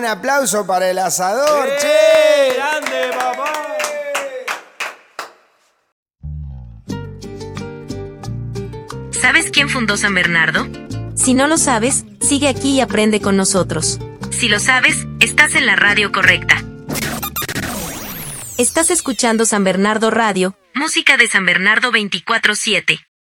buen aplauso para el asador, che. ¡Grande, papá! ¿Sabes quién fundó San Bernardo? Si no lo sabes, sigue aquí y aprende con nosotros. Si lo sabes, estás en la radio correcta. Estás escuchando San Bernardo Radio, música de San Bernardo 24/7.